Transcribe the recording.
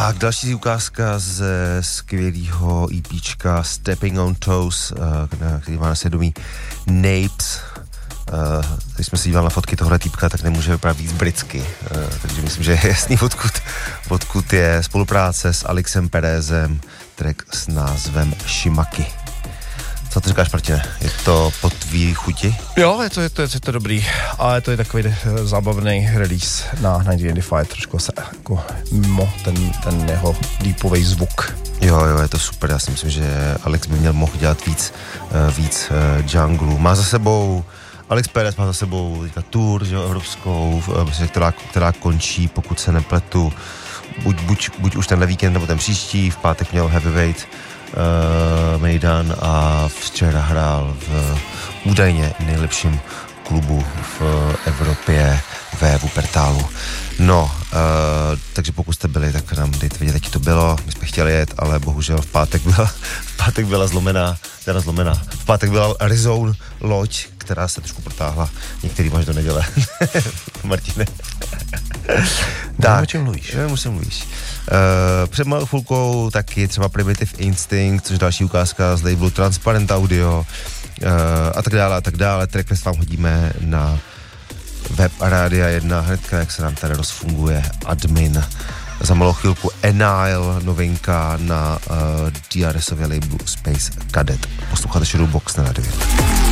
Tak, další ukázka ze skvělého EPčka Stepping on Toes, který má na svědomí Napes. Když jsme se dívali na fotky tohle týpka, tak nemůže vypadat víc britsky. Takže myslím, že je jasný, odkud je spolupráce s Alexem Perezem, track s názvem Shimaki. Co ty říkáš, Martine? Je to po tvý chuti? Jo, je to dobrý, ale to je takový zábavný release na 1995, trošku se jako mimo ten jeho deepovej zvuk. Jo, je to super, já si myslím, že Alex by mohl dělat víc junglu. Má za sebou, Alex Perez má za sebou tour, že jo, evropskou, která končí, pokud se nepletu, buď už tenhle víkend, nebo ten příští, v pátek měl Heavyweight Mejdan a včera hrál v údajně nejlepším klubu v Evropě ve Wuppertalu. No, takže pokud jste byli, tak nám dejte vědět, jaký to bylo. My jsme chtěli jet, ale bohužel v pátek byla zlomená. V pátek byla Arizona loď, která se trošku protáhla. Některý máš do neděle. Martine. Tak, o čem mluvíš? Před malou chvilkou taky třeba Primitive Instinct, což je další ukázka z labelu Transparent Audio a tak dále. Tracklist vám hodíme na web Rádia 1, hnedka jak se nám tady rozfunguje admin. Za malou chvilku Enile, novinka na DRSově labelu Space Cadet. Posloucháte Shadowbox na Radio 1.